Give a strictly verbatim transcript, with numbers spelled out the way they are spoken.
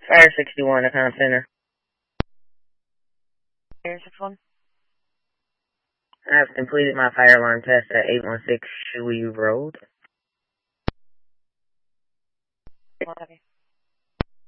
Fire sixty-one, account center. Fire sixty-one. I have completed my fire alarm test at eight one six Shuey Road. Copy.